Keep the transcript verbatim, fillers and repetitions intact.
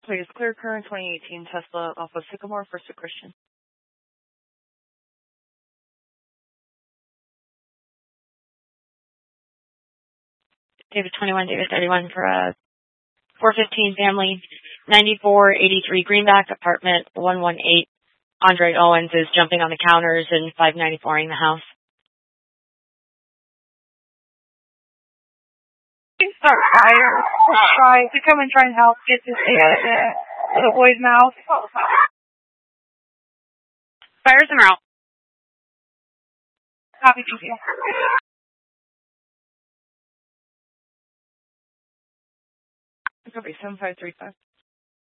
Please clear current twenty eighteen Tesla off of Sycamore for Sue Christian. David twenty-one, David thirty-one for a four fifteen family, ninety-four eighty-three Greenback, apartment one one eight. Andre Owens is jumping on the counters and five ninety-four-ing the house. Start fire. Try to come and try and help get this uh, the boy's mouth. Fires them out. Copy, thank you. It's going to be seven five three five.